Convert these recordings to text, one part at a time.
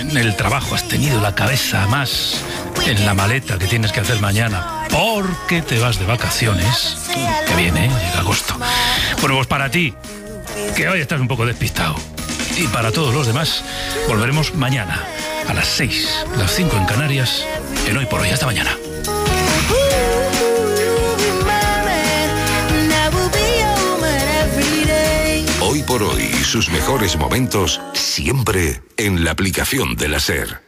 el trabajo, has tenido la cabeza más en la maleta que tienes que hacer mañana porque te vas de vacaciones, que viene, llega agosto. Bueno, pues para ti, que hoy estás un poco despistado, y para todos los demás, volveremos mañana a las 6, las 5 en Canarias, en Hoy por Hoy. Hasta mañana. Hoy por Hoy, sus mejores momentos, siempre en la aplicación de la SER.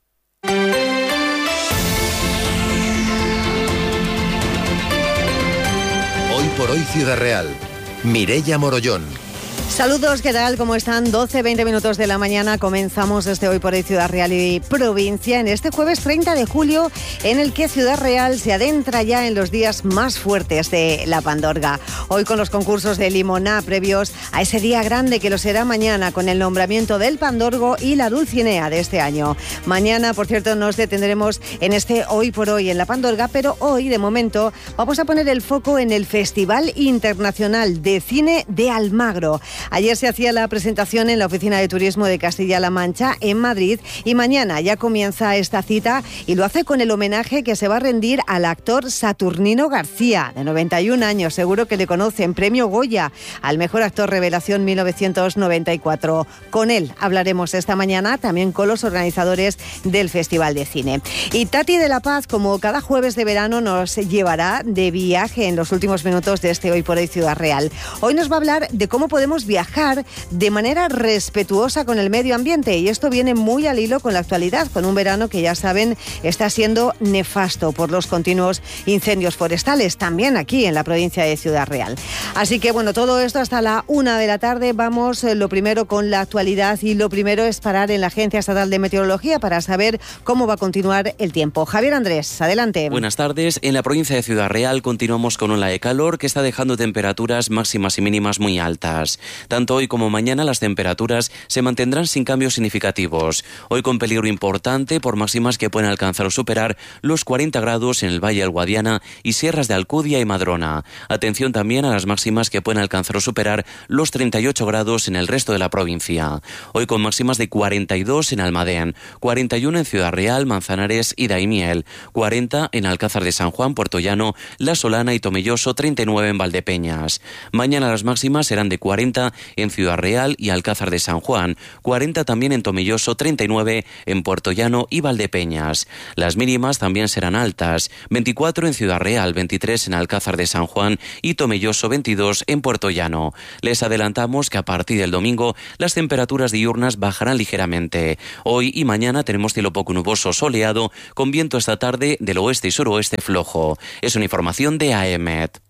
Hoy por Hoy Ciudad Real. Mireia Morollón. Saludos, ¿qué tal? ¿Cómo están? 12-20 minutos de la mañana. Comenzamos este Hoy por Hoy Ciudad Real y Provincia en este jueves 30 de julio, en el que Ciudad Real se adentra ya en los días más fuertes de la Pandorga. Hoy con los concursos de Limoná previos a ese día grande que lo será mañana, con el nombramiento del Pandorgo y la Dulcinea de este año. Mañana, por cierto, nos detendremos en este Hoy por Hoy en la Pandorga, pero hoy, de momento, vamos a poner el foco en el Festival Internacional de Cine de Almagro. Ayer se hacía la presentación en la Oficina de Turismo de Castilla-La Mancha, en Madrid, y mañana ya comienza esta cita y lo hace con el homenaje que se va a rendir al actor Saturnino García, de 91 años. Seguro que le conocen, premio Goya al mejor actor revelación 1994. Con él hablaremos esta mañana, también con los organizadores del Festival de Cine. Y Tati de la Paz, como cada jueves de verano, nos llevará de viaje en los últimos minutos de este Hoy por Hoy Ciudad Real. Hoy nos va a hablar de cómo podemos viajar de manera respetuosa con el medio ambiente, y esto viene muy al hilo con la actualidad, con un verano que ya saben está siendo nefasto por los continuos incendios forestales, también aquí en la provincia de Ciudad Real. Así que bueno, todo esto hasta la 1 de la tarde. Vamos lo primero con la actualidad, y lo primero es parar en la Agencia Estatal de Meteorología para saber cómo va a continuar el tiempo. Javier Andrés, adelante. Buenas tardes. En la provincia de Ciudad Real continuamos con ola de calor que está dejando temperaturas máximas y mínimas muy altas. Tanto hoy como mañana las temperaturas se mantendrán sin cambios significativos. Hoy con peligro importante por máximas que pueden alcanzar o superar los 40 grados en el Valle del Guadiana y sierras de Alcudia y Madrona. Atención también a las máximas que pueden alcanzar o superar los 38 grados en el resto de la provincia. Hoy con máximas de 42 en Almadén, 41 en Ciudad Real, Manzanares y Daimiel, 40 en Alcázar de San Juan, Puertollano, La Solana y Tomelloso, 39 en Valdepeñas. Mañana las máximas serán de 40 en Ciudad Real y Alcázar de San Juan, 40 también en Tomelloso, 39 en Puertollano y Valdepeñas. Las mínimas también serán altas, 24 en Ciudad Real, 23 en Alcázar de San Juan y Tomelloso, 22 en Puertollano. Les adelantamos que a partir del domingo las temperaturas diurnas bajarán ligeramente. Hoy y mañana tenemos cielo poco nuboso soleado, con viento esta tarde del oeste y suroeste flojo. Es una información de AEMET.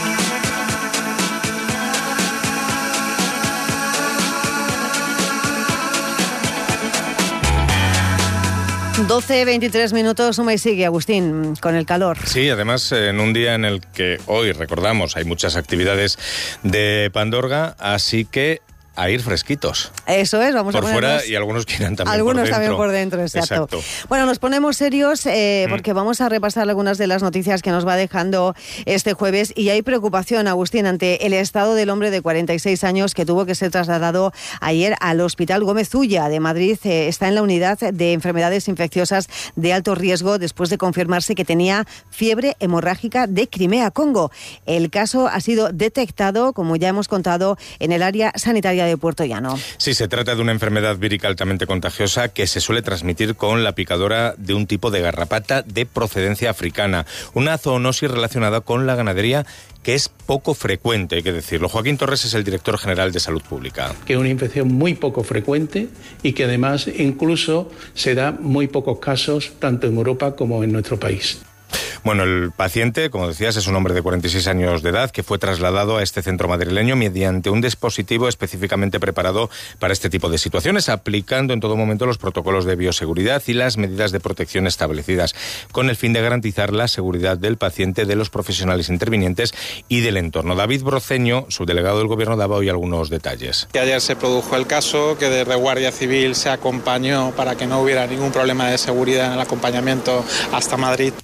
12-23 minutos, suma y sigue, Agustín, con el calor. Sí, además en un día en el que hoy, recordamos, hay muchas actividades de Pandorga, así que a ir fresquitos. Eso es, vamos por a ponernos... fuera, y algunos quieran también algunos por dentro. También por dentro, exacto. Bueno, nos ponemos serios porque vamos a repasar algunas de las noticias que nos va dejando este jueves, y hay preocupación, Agustín, ante el estado del hombre de 46 años que tuvo que ser trasladado ayer al Hospital Gómez Ulla de Madrid. Está en la unidad de enfermedades infecciosas de alto riesgo después de confirmarse que tenía fiebre hemorrágica de Crimea-Congo. El caso ha sido detectado, como ya hemos contado, en el área sanitaria de Puertollano. Sí, se trata de una enfermedad vírica altamente contagiosa que se suele transmitir con la picadura de un tipo de garrapata de procedencia africana, una zoonosis relacionada con la ganadería que es poco frecuente, hay que decirlo. Joaquín Torres es el director general de Salud Pública. Que es una infección muy poco frecuente y que además incluso se da muy pocos casos tanto en Europa como en nuestro país. Bueno, el paciente, como decías, es un hombre de 46 años de edad que fue trasladado a este centro madrileño mediante un dispositivo específicamente preparado para este tipo de situaciones, aplicando en todo momento los protocolos de bioseguridad y las medidas de protección establecidas, con el fin de garantizar la seguridad del paciente, de los profesionales intervinientes y del entorno. David Broceño, subdelegado del Gobierno, daba hoy algunos detalles. Que ayer se produjo el caso, que desde Guardia Civil se acompañó para que no hubiera ningún problema de seguridad en el acompañamiento hasta Madrid.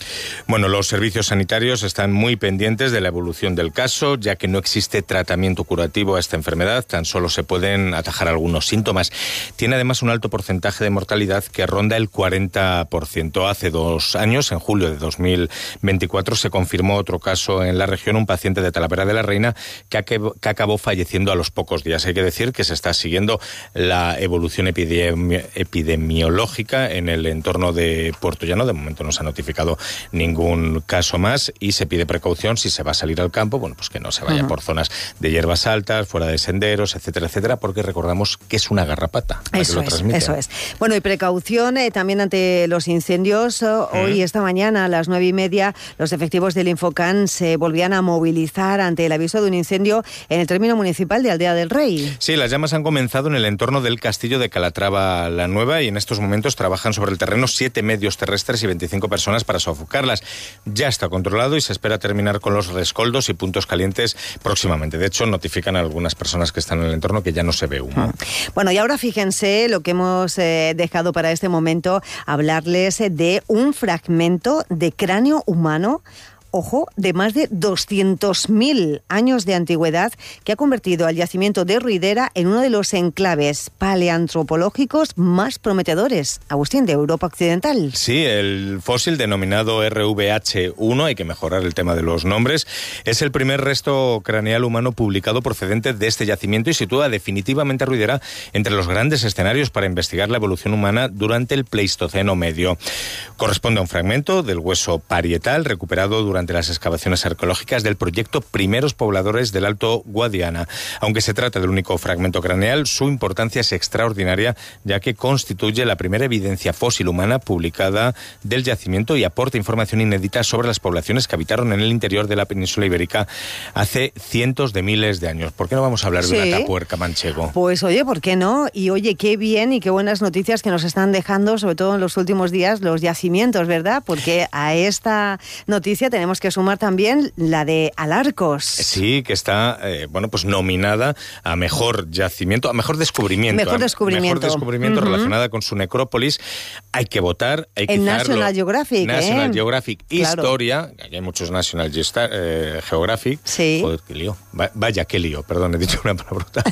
Bueno, los servicios sanitarios están muy pendientes de la evolución del caso, ya que no existe tratamiento curativo a esta enfermedad, tan solo se pueden atajar algunos síntomas. Tiene además un alto porcentaje de mortalidad que ronda el 40%. Hace 2 años, en julio de 2024, se confirmó otro caso en la región, un paciente de Talavera de la Reina que acabó falleciendo a los pocos días. Hay que decir que se está siguiendo la evolución epidemiológica en el entorno de Puerto Llano. De momento no se ha notificado ningún caso más y se pide precaución si se va a salir al campo, bueno, pues que no se vaya por zonas de hierbas altas, fuera de senderos, etcétera, etcétera, porque recordamos que es una garrapata la que lo transmite. Eso es. Bueno, y precaución también ante los incendios. Hoy, esta mañana, a las 9:30, los efectivos del Infocan se volvían a movilizar ante el aviso de un incendio en el término municipal de Aldea del Rey. Sí, las llamas han comenzado en el entorno del castillo de Calatrava la Nueva y en estos momentos trabajan sobre el terreno 7 medios terrestres y 25 personas para sofocarlas. Ya está controlado y se espera terminar con los rescoldos y puntos calientes próximamente. De hecho, notifican a algunas personas que están en el entorno que ya no se ve humo. Bueno, y ahora fíjense lo que hemos dejado para este momento, hablarles de un fragmento de cráneo humano, ojo, de más de 200.000 años de antigüedad, que ha convertido al yacimiento de Ruidera en uno de los enclaves paleantropológicos más prometedores, Agustín, de Europa Occidental. Sí, el fósil denominado RVH1, hay que mejorar el tema de los nombres, es el primer resto craneal humano publicado procedente de este yacimiento y sitúa definitivamente a Ruidera entre los grandes escenarios para investigar la evolución humana durante el Pleistoceno medio. Corresponde a un fragmento del hueso parietal recuperado durante las excavaciones arqueológicas del proyecto Primeros Pobladores del Alto Guadiana. Aunque se trata del único fragmento craneal, su importancia es extraordinaria, ya que constituye la primera evidencia fósil humana publicada del yacimiento y aporta información inédita sobre las poblaciones que habitaron en el interior de la península ibérica hace cientos de miles de años. ¿Por qué no vamos a hablar de una tapuerca manchego? Pues oye, ¿por qué no? Y oye, qué bien y qué buenas noticias que nos están dejando, sobre todo en los últimos días, los yacimientos, ¿verdad? Porque a esta noticia tenemos que sumar también la de Alarcos. Sí, que está, pues nominada a mejor yacimiento, a mejor descubrimiento. Mejor descubrimiento relacionada con su necrópolis. Hay que votar, hay que en National Geographic. National Geographic claro. Historia, aquí hay muchos National Geographic. Sí. Joder, qué lío. Vaya, qué lío, perdón, he dicho una palabrota.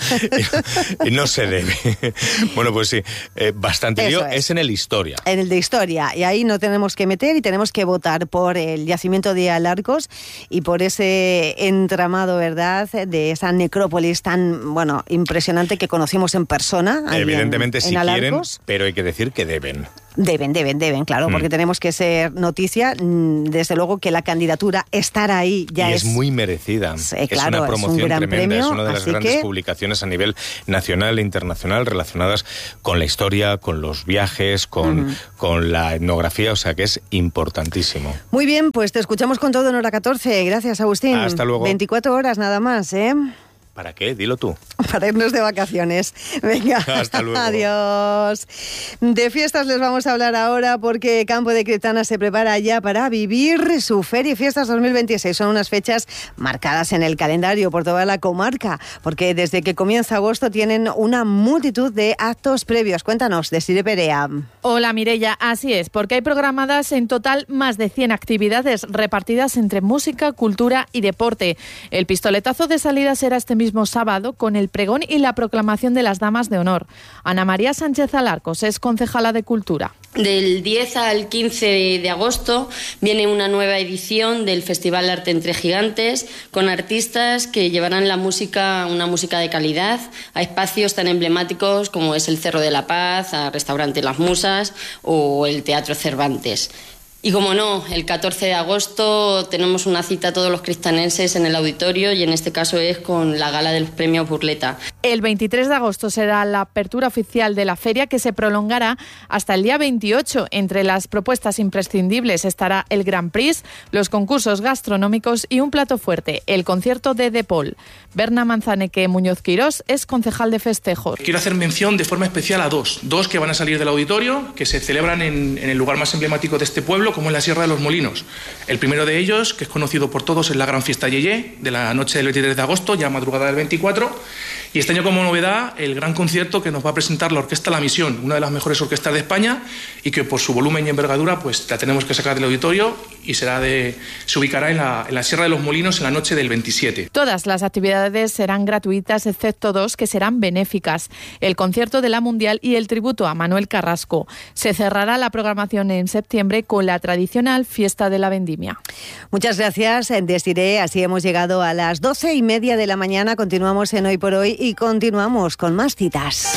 y no se debe. Bueno, pues sí, bastante lío. Es en el Historia. En el de Historia. Y ahí no tenemos que meter y tenemos que votar por el yacimiento de Alarcos y por ese entramado, ¿verdad?, de esa necrópolis tan, impresionante que conocimos en persona. Evidentemente si quieren, pero hay que decir que deben. Deben, claro, porque tenemos que ser noticia. Desde luego que la candidatura, estar ahí ya es muy merecida. Claro, es una promoción es un gran tremenda, premio, es una de las grandes publicaciones a nivel nacional e internacional relacionadas con la historia, con los viajes, con la etnografía, o sea que es importantísimo. Muy bien, pues te escuchamos con todo en hora 14. Gracias, Agustín. Hasta luego. 24 horas nada más, ¿eh? ¿Para qué? Dilo tú. Para irnos de vacaciones. Venga, hasta luego. Adiós. De fiestas les vamos a hablar ahora porque Campo de Criptana se prepara ya para vivir su Feria y Fiestas 2026. Son unas fechas marcadas en el calendario por toda la comarca, porque desde que comienza agosto tienen una multitud de actos previos. Cuéntanos, Desiree Perea. Hola, Mireia. Así es, porque hay programadas en total más de 100 actividades repartidas entre música, cultura y deporte. El pistoletazo de salida será este mismo sábado con el pregón y la proclamación de las Damas de Honor. Ana María Sánchez Alarcos es concejala de Cultura. Del 10 al 15 de agosto viene una nueva edición del Festival Arte entre Gigantes con artistas que llevarán una música de calidad a espacios tan emblemáticos como es el Cerro de la Paz, a Restaurante Las Musas o el Teatro Cervantes. Y como no, el 14 de agosto tenemos una cita todos los cristanenses en el auditorio y en este caso es con la gala de los premios Burleta. El 23 de agosto será la apertura oficial de la feria que se prolongará hasta el día 28. Entre las propuestas imprescindibles estará el Grand Prix, los concursos gastronómicos y un plato fuerte, el concierto de De Paul. Berna Manzaneque Muñoz Quirós es concejal de festejos. Quiero hacer mención de forma especial a dos que van a salir del auditorio, que se celebran en el lugar más emblemático de este pueblo, como en la Sierra de los Molinos. El primero de ellos, que es conocido por todos, es la Gran Fiesta Yeye, de la noche del 23 de agosto, ya madrugada del 24, Y este año, como novedad, el gran concierto que nos va a presentar la Orquesta La Misión, una de las mejores orquestas de España, y que por su volumen y envergadura pues la tenemos que sacar del auditorio, y se ubicará en la Sierra de los Molinos en la noche del 27. Todas las actividades serán gratuitas, excepto 2 que serán benéficas: el concierto de la Mundial y el tributo a Manuel Carrasco. Se cerrará la programación en septiembre con la tradicional fiesta de la vendimia. Muchas gracias, Desiree. Así hemos llegado a las 12:30 de la mañana. Continuamos en Hoy por Hoy y continuamos con más citas.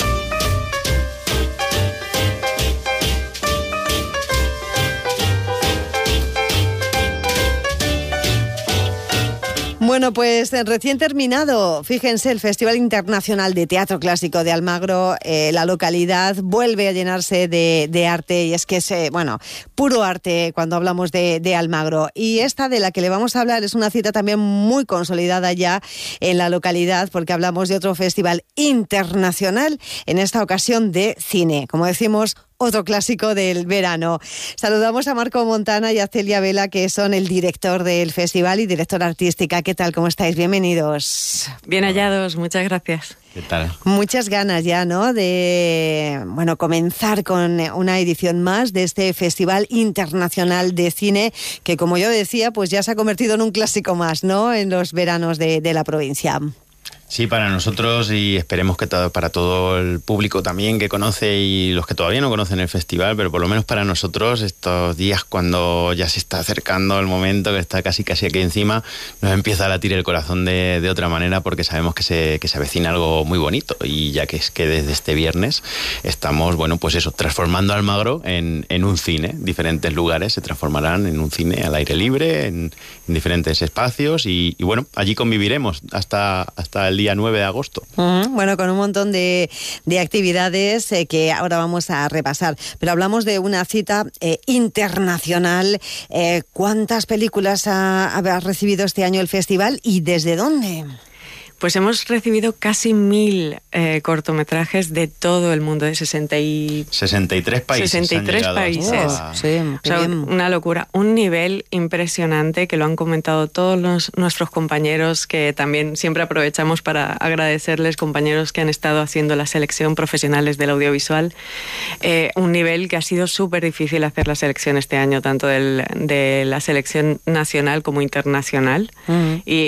Bueno, pues recién terminado, fíjense, el Festival Internacional de Teatro Clásico de Almagro. La localidad vuelve a llenarse de arte, y es que es, puro arte cuando hablamos de Almagro. Y esta de la que le vamos a hablar es una cita también muy consolidada ya en la localidad, porque hablamos de otro festival internacional, en esta ocasión de cine. Como decimos, otro clásico del verano. Saludamos a Marco Montana y a Celia Vela, que son el director del festival y directora artística. ¿Qué tal? ¿Cómo estáis? Bienvenidos. Bien hallados, muchas gracias. ¿Qué tal? Muchas ganas ya, ¿no?, de comenzar con una edición más de este Festival Internacional de Cine, que, como yo decía, pues ya se ha convertido en un clásico más, ¿no?, en los veranos de la provincia. Sí, para nosotros, y esperemos que para todo el público también que conoce y los que todavía no conocen el festival, pero por lo menos para nosotros, estos días cuando ya se está acercando el momento, que está casi aquí encima, nos empieza a latir el corazón de otra manera, porque sabemos que se avecina algo muy bonito, y ya que es que desde este viernes estamos, transformando Almagro en un cine. Diferentes lugares se transformarán en un cine al aire libre, en diferentes espacios, y allí conviviremos hasta el día 9 de agosto. Bueno, con un montón de actividades que ahora vamos a repasar. Pero hablamos de una cita internacional. ¿Cuántas películas ha recibido este año el festival y desde dónde? Pues hemos recibido casi 1.000 cortometrajes de todo el mundo, de 63 países. 63 países. Una locura, un nivel impresionante, que lo han comentado todos nuestros compañeros, que también siempre aprovechamos para agradecerles, compañeros que han estado haciendo la selección, profesionales del audiovisual. Un nivel que ha sido súper difícil hacer la selección este año, tanto de la selección nacional como internacional. Y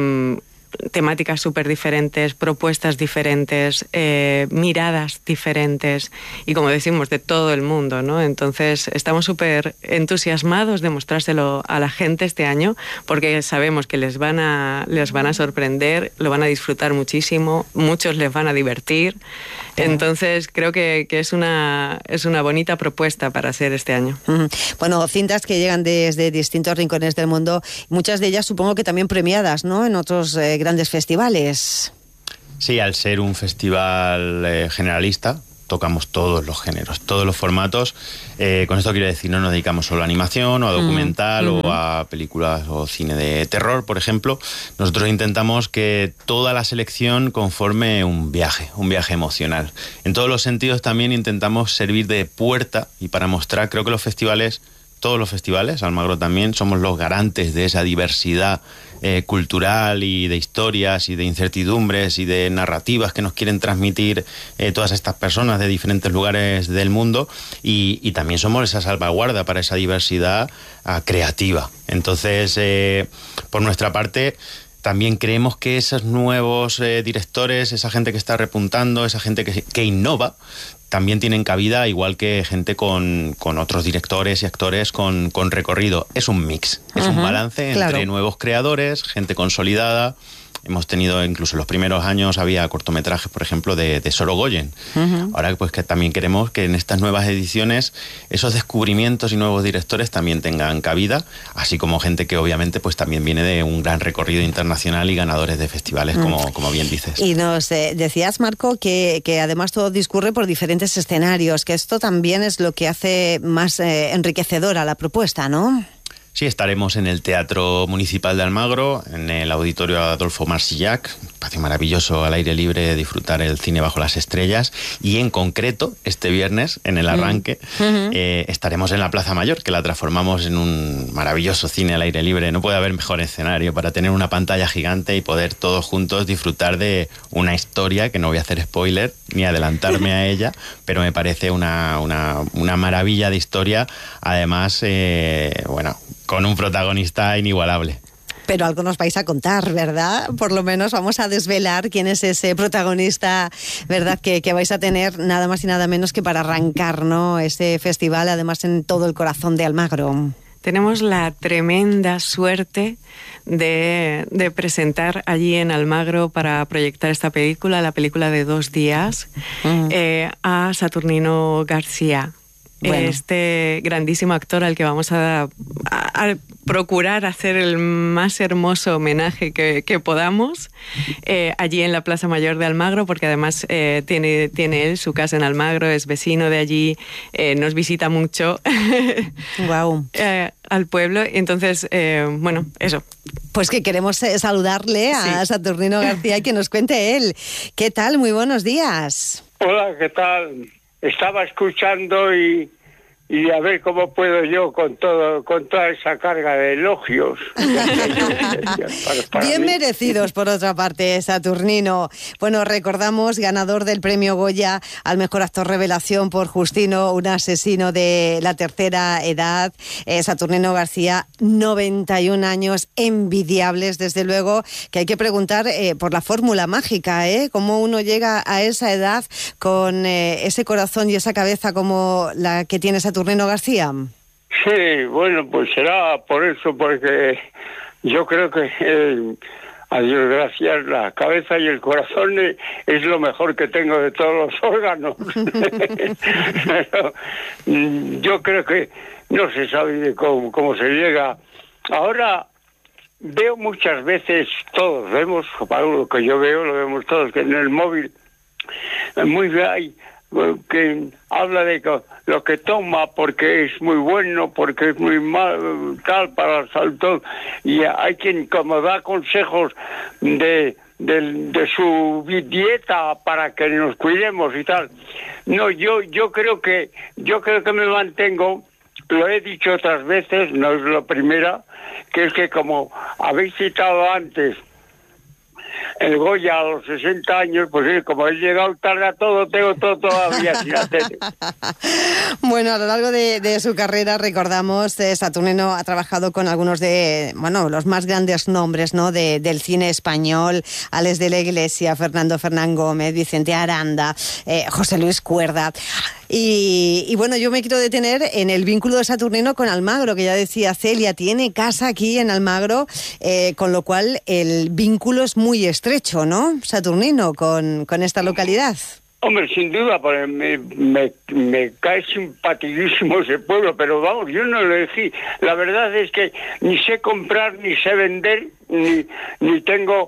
temáticas súper diferentes, propuestas diferentes, miradas diferentes, y como decimos, de todo el mundo, ¿no? Entonces estamos súper entusiasmados de mostrárselo a la gente este año, porque sabemos que les van a sorprender, lo van a disfrutar muchísimo, muchos les van a divertir. Entonces creo que es una bonita propuesta para hacer este año. Bueno, cintas que llegan desde distintos rincones del mundo, muchas de ellas supongo que también premiadas, ¿no?, en otros grandes festivales. Sí, al ser un festival generalista, tocamos todos los géneros, todos los formatos. Con esto quiero decir, no nos dedicamos solo a animación o a documental o a películas o cine de terror, por ejemplo. Nosotros intentamos que toda la selección conforme un viaje emocional. En todos los sentidos también intentamos servir de puerta, y para mostrar, creo que todos los festivales, Almagro también, somos los garantes de esa diversidad cultural y de historias y de incertidumbres y de narrativas que nos quieren transmitir todas estas personas de diferentes lugares del mundo, y también somos esa salvaguarda para esa diversidad creativa. Entonces, por nuestra parte, también creemos que esos nuevos directores, esa gente que está repuntando, esa gente que innova, también tienen cabida, igual que gente con otros directores y actores con recorrido. Es un mix, es un balance entre nuevos creadores, gente consolidada. Hemos tenido, incluso en los primeros años, había cortometrajes, por ejemplo, de Sorogoyen. Ahora, pues, que también queremos que en estas nuevas ediciones esos descubrimientos y nuevos directores también tengan cabida, así como gente que obviamente pues también viene de un gran recorrido internacional y ganadores de festivales, como bien dices. Y nos decías, Marco, que además todo discurre por diferentes escenarios, que esto también es lo que hace más enriquecedora la propuesta, ¿no? Sí, estaremos en el Teatro Municipal de Almagro, en el Auditorio Adolfo Marsillac, espacio maravilloso al aire libre, disfrutar el cine bajo las estrellas, y en concreto, este viernes, en el arranque, estaremos en la Plaza Mayor, que la transformamos en un maravilloso cine al aire libre. No puede haber mejor escenario para tener una pantalla gigante y poder todos juntos disfrutar de una historia, que no voy a hacer spoiler ni adelantarme a ella, pero me parece una maravilla de historia, además, bueno, con un protagonista inigualable. Pero algo nos vais a contar, ¿verdad? Por lo menos vamos a desvelar quién es ese protagonista, ¿verdad? Que vais a tener nada más y nada menos que para arrancar, ¿no? Ese festival, además en todo el corazón de Almagro. Tenemos la tremenda suerte de presentar allí en Almagro para proyectar esta película, la película de 2 días, a Saturnino García. Bueno. Este grandísimo actor al que vamos a procurar hacer el más hermoso homenaje que podamos allí en la Plaza Mayor de Almagro, porque además tiene él su casa en Almagro, es vecino de allí, nos visita mucho. Wow. Al pueblo, entonces, bueno, eso. Pues que queremos saludarle a Saturnino García y que nos cuente él. ¿Qué tal? Muy buenos días. Hola, ¿qué tal? Estaba escuchando y a ver cómo puedo yo con toda esa carga de elogios. Bien mí. Merecidos, por otra parte, Saturnino. Bueno, recordamos, ganador del premio Goya al mejor actor revelación por Justino, un asesino de la tercera edad. Saturnino García, 91 años, envidiables, desde luego, que hay que preguntar por la fórmula mágica, cómo uno llega a esa edad con ese corazón y esa cabeza como la que tiene Saturnino García. Sí, bueno, pues será por eso, porque yo creo que a Dios gracias, la cabeza y el corazón es lo mejor que tengo de todos los órganos. Pero, yo creo que no se sabe de cómo se llega. Ahora veo muchas veces, todos vemos, para lo que yo veo, lo vemos todos, que en el móvil muy bien que habla de lo que toma porque es muy bueno, porque es muy mal, tal, para el salto, y hay quien como da consejos de su dieta para que nos cuidemos y tal. No, yo creo que me mantengo, lo he dicho otras veces, no es la primera, que es que como habéis citado antes el Goya a los 60 años, pues como he llegado tarde a todo, tengo todo todavía sin hacer. Bueno, a lo largo de su carrera, recordamos, Saturnino ha trabajado con algunos de, los más grandes nombres, ¿no?, del cine español: Alex de la Iglesia, Fernando Fernán Gómez, Vicente Aranda, José Luis Cuerda. Y bueno, yo me quiero detener en el vínculo de Saturnino con Almagro, que ya decía Celia, tiene casa aquí en Almagro, con lo cual el vínculo es muy estrecho, ¿no, Saturnino, con esta localidad? Hombre, sin duda, porque me cae simpaticísimo ese pueblo, pero vamos, yo no lo elegí. La verdad es que ni sé comprar, ni sé vender, ni tengo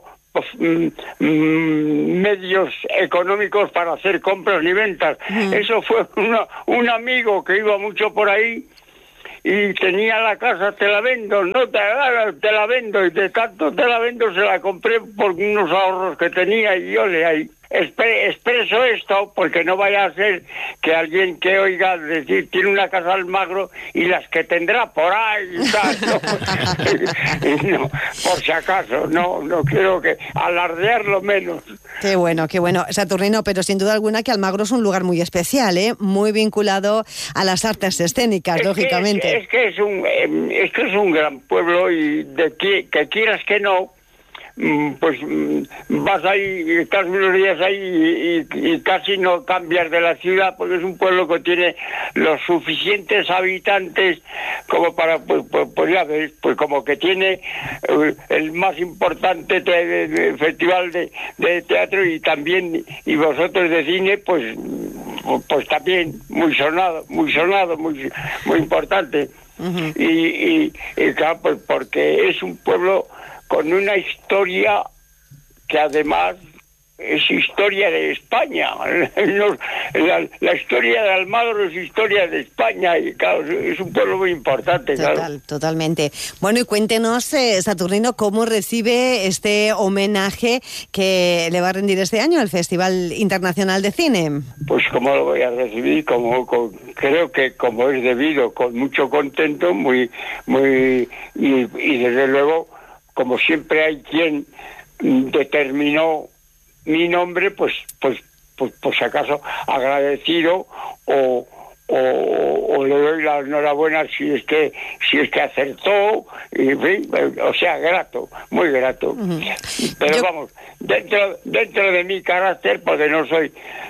medios económicos para hacer compras ni ventas. Eso fue un amigo que iba mucho por ahí y tenía la casa, te la vendo, no te la vendo, y de tanto te la vendo se la compré por unos ahorros que tenía, y yo le ahí expreso esto porque no vaya a ser que alguien que oiga decir tiene una casa Almagro y las que tendrá por ahí y tal, ¿no? No, por si acaso, no quiero que alardearlo menos. Qué bueno, Saturnino, pero sin duda alguna que Almagro es un lugar muy especial, muy vinculado a las artes escénicas, lógicamente. Es que es un gran pueblo, y que quieras que no, pues vas ahí, estás unos días ahí y casi no cambias de la ciudad, porque es un pueblo que tiene los suficientes habitantes como para, pues ya ves, pues como que tiene el más importante festival de teatro, y también, y vosotros de cine, pues también muy sonado, muy importante. Uh-huh. Y claro, pues porque es un pueblo con una historia que además es historia de España. La historia de Almagro es historia de España y claro, es un pueblo muy importante. Claro. Totalmente. Bueno, y cuéntenos, Saturnino, ¿cómo recibe este homenaje que le va a rendir este año al Festival Internacional de Cine? Pues cómo lo voy a recibir, creo que como es debido, con mucho contento, muy y desde luego, como siempre hay quien determinó mi nombre, pues si acaso agradecido o le doy la enhorabuena si es que acertó, y, en fin, o sea, grato, muy grato. Uh-huh. Pero vamos, dentro de mi carácter, porque no soy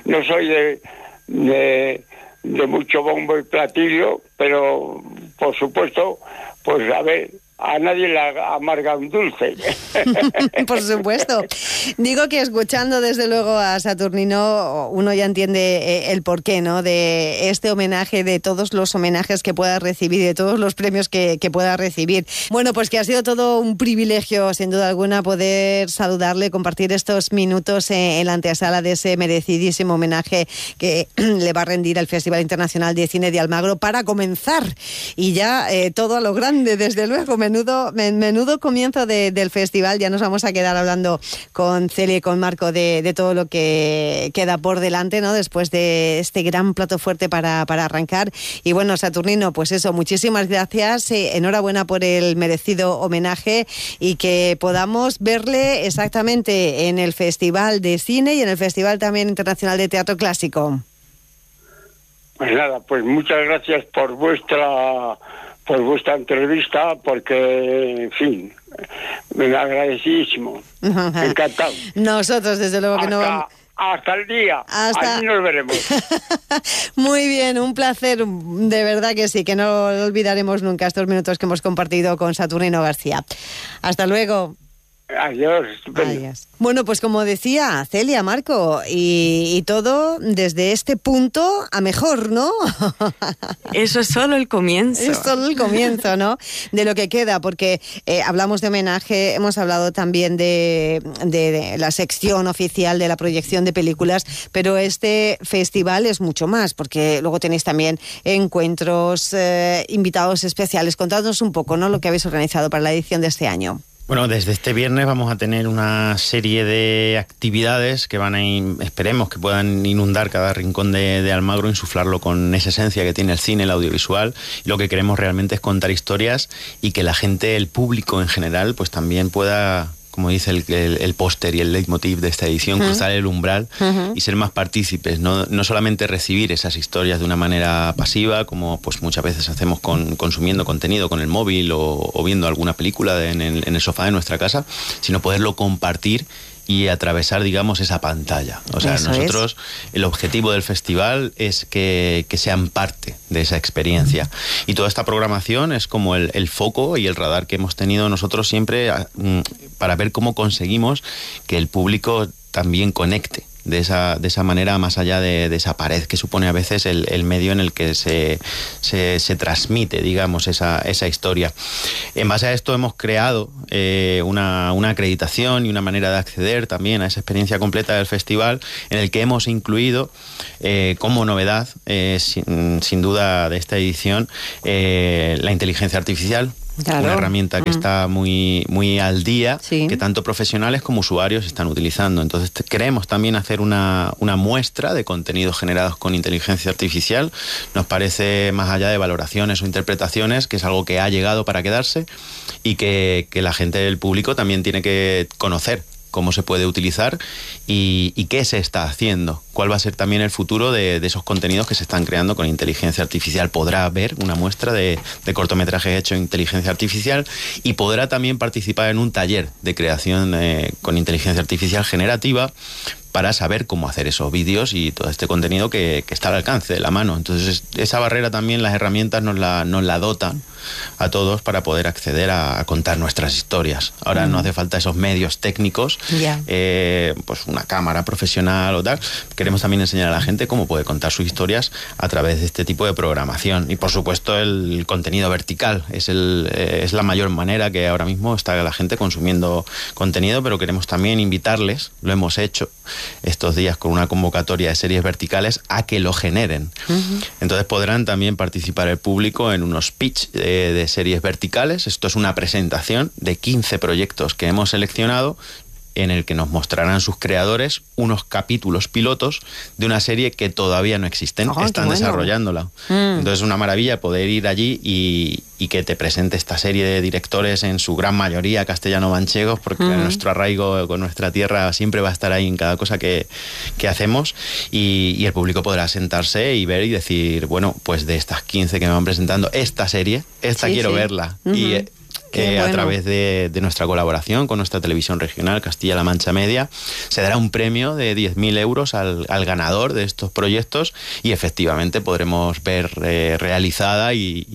de mucho bombo y platillo, pero por supuesto, pues a ver, a nadie le amarga un dulce. Por supuesto. Digo que escuchando desde luego a Saturnino, uno ya entiende el porqué, ¿no?, de este homenaje, de todos los homenajes que pueda recibir, de todos los premios que pueda recibir. Bueno, pues que ha sido todo un privilegio, sin duda alguna, poder saludarle, compartir estos minutos en la antesala de ese merecidísimo homenaje que le va a rendir al Festival Internacional de Cine de Almagro para comenzar. Y ya todo a lo grande, desde luego. Menudo comienzo del festival. Ya nos vamos a quedar hablando con Celia y con Marco de todo lo que queda por delante, ¿no?, después de este gran plato fuerte para arrancar. Y bueno, Saturnino, pues eso, muchísimas gracias, enhorabuena por el merecido homenaje y que podamos verle exactamente en el Festival de Cine y en el Festival también Internacional de Teatro Clásico. Pues nada, pues muchas gracias por vuestra entrevista, porque, en fin, agradecidísimo, encantado. Nosotros, desde luego, que no vamos... Hasta el día, allí nos veremos. Muy bien, un placer, de verdad que sí, que no olvidaremos nunca estos minutos que hemos compartido con Saturnino García. Hasta luego. Adiós. Bueno, pues como decía Celia, Marco, y todo desde este punto a mejor, ¿no? Eso es solo el comienzo. Es solo el comienzo, ¿no?, de lo que queda, porque hablamos de homenaje, hemos hablado también de la sección oficial de la proyección de películas, pero este festival es mucho más, porque luego tenéis también encuentros, invitados especiales. Contadnos un poco, ¿no?, lo que habéis organizado para la edición de este año. Bueno, desde este viernes vamos a tener una serie de actividades que esperemos que puedan inundar cada rincón de Almagro, insuflarlo con esa esencia que tiene el cine, el audiovisual. Y lo que queremos realmente es contar historias y que la gente, el público en general, pues también pueda, como dice el póster y el leitmotiv de esta edición, cruzar el umbral y ser más partícipes, no solamente recibir esas historias de una manera pasiva, como pues muchas veces hacemos consumiendo contenido con el móvil o viendo alguna película en el sofá de nuestra casa, sino poderlo compartir y atravesar, digamos, esa pantalla. O sea, nosotros, el objetivo del festival es que sean parte de esa experiencia. Y toda esta programación es como el foco y el radar que hemos tenido nosotros siempre para ver cómo conseguimos que el público también conecte de esa manera, más allá de esa pared que supone a veces el medio en el que se transmite, digamos, esa historia. En base a esto hemos creado una acreditación y una manera de acceder también a esa experiencia completa del festival, en el que hemos incluido como novedad, sin duda de esta edición, la inteligencia artificial. Claro. Una herramienta que está muy al día, que tanto profesionales como usuarios están utilizando. Entonces queremos también hacer una muestra de contenidos generados con inteligencia artificial. Nos parece, más allá de valoraciones o interpretaciones, que es algo que ha llegado para quedarse y que la gente del público también tiene que conocer cómo se puede utilizar y qué se está haciendo. Cuál va a ser también el futuro de esos contenidos que se están creando con inteligencia artificial. Podrá ver una muestra de cortometrajes hechos en inteligencia artificial y podrá también participar en un taller de creación con inteligencia artificial generativa para saber cómo hacer esos vídeos y todo este contenido que está al alcance de la mano. Entonces, esa barrera también las herramientas nos la dotan a todos para poder acceder a contar nuestras historias. Ahora no hace falta esos medios técnicos, pues una cámara profesional o tal. Queremos queremos también enseñar a la gente cómo puede contar sus historias a través de este tipo de programación. Y por supuesto el contenido vertical es la mayor manera que ahora mismo está la gente consumiendo contenido, pero queremos también invitarles, lo hemos hecho estos días con una convocatoria de series verticales, a que lo generen. Entonces podrán también participar el público en unos pitch de series verticales. Esto es una presentación de 15 proyectos que hemos seleccionado, en el que nos mostrarán sus creadores unos capítulos pilotos de una serie que todavía no existen, están desarrollándola. Entonces es una maravilla poder ir allí y que te presente esta serie de directores, en su gran mayoría castellano-manchegos, porque nuestro arraigo con nuestra tierra siempre va a estar ahí en cada cosa que hacemos, y el público podrá sentarse y ver y decir, bueno, pues de estas 15 que me van presentando, esta serie, quiero verla. Y a través de nuestra colaboración con nuestra televisión regional, Castilla-La Mancha Media, se dará un premio de 10.000 euros al ganador de estos proyectos, y efectivamente podremos ver realizada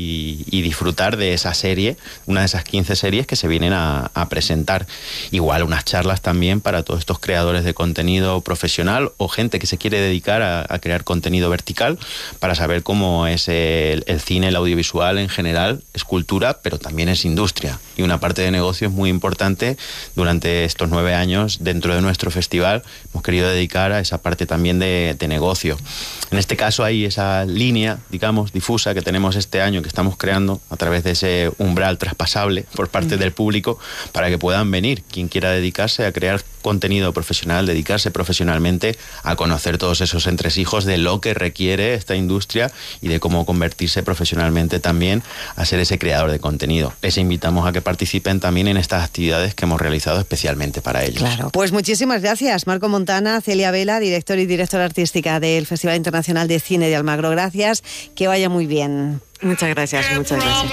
y disfrutar de esa serie, una de esas 15 series que se vienen a presentar. Igual unas charlas también para todos estos creadores de contenido profesional o gente que se quiere dedicar a crear contenido vertical, para saber cómo es el cine, el audiovisual en general. Es cultura, pero también es industria. Y una parte de negocio es muy importante. Durante estos 9 años, dentro de nuestro festival, hemos querido dedicar a esa parte también de negocio. En este caso hay esa línea, digamos, difusa que tenemos este año, que estamos creando a través de ese umbral traspasable por parte del público, para que puedan venir quien quiera dedicarse a crear contenido profesional, dedicarse profesionalmente a conocer todos esos entresijos de lo que requiere esta industria y de cómo convertirse profesionalmente también a ser ese creador de contenido. Les invitamos a que participen también en estas actividades que hemos realizado especialmente para ellos. Claro. Pues muchísimas gracias, Marco Montana, Celia Vela, director y directora artística del Festival Internacional de Cine de Almagro. Gracias, que vaya muy bien. Muchas gracias, muchas gracias.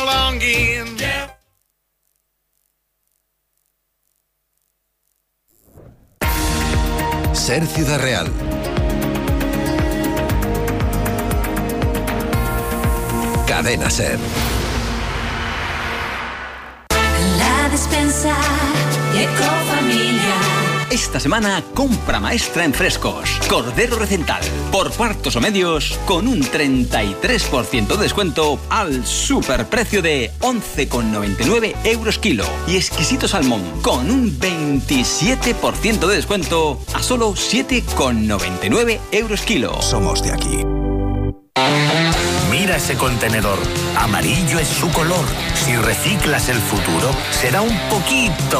Ser Ciudad Real. Cadena Ser. La despensa Ecofamilia. Esta semana, compra maestra en frescos. Cordero recental, por cuartos o medios, con un 33% de descuento al superprecio de 11,99 euros kilo. Y exquisito salmón, con un 27% de descuento a solo 7,99 euros kilo. Somos de aquí. Mira ese contenedor. Amarillo es su color. Si reciclas el futuro, será un poquito